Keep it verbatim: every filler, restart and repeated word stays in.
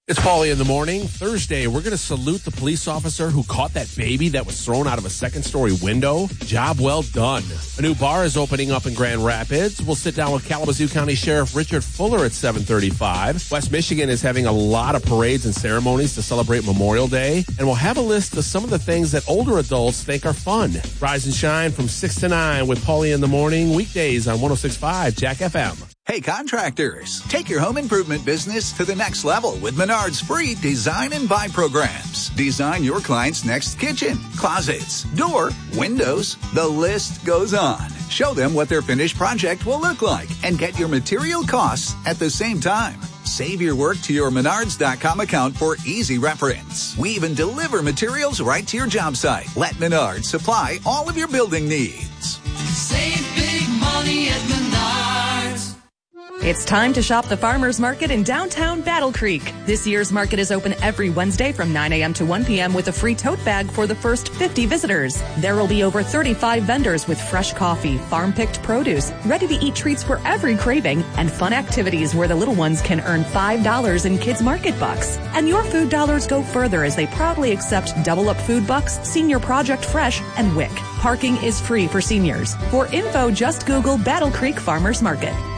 It's Paulie in the morning. Thursday, we're going to salute the police officer who caught that baby that was thrown out of a second-story window. Job well done. A new bar is opening up in Grand Rapids. We'll sit down with Kalamazoo County Sheriff Richard Fuller at seven thirty-five. West Michigan is having a lot of parades and ceremonies to celebrate Memorial Day. And we'll have a list of some of the things that older adults think are fun. Rise and shine from six to nine with Paulie in the morning. Weekdays on one oh six point five Jack F M. Hey contractors, take your home improvement business to the next level with Menard's free design and buy programs. Design your client's next kitchen, closets, door, windows. The list goes on. Show them what their finished project will look like and get your material costs at the same time. Save your work to your Menards dot com account for easy reference. We even deliver materials right to your job site. Let Menards supply all of your building needs. Save big money at Menards. It's time to shop the Farmers Market in downtown Battle Creek. This year's market is open every Wednesday from nine a.m. to one p.m. with a free tote bag for the first fifty visitors. There will be over thirty-five vendors with fresh coffee, farm-picked produce, ready-to-eat treats for every craving, and fun activities where the little ones can earn five dollars in Kids Market Bucks. And your food dollars go further as they proudly accept Double Up Food Bucks, Senior Project Fresh, and W I C. Parking is free for seniors. For info, just Google Battle Creek Farmers Market.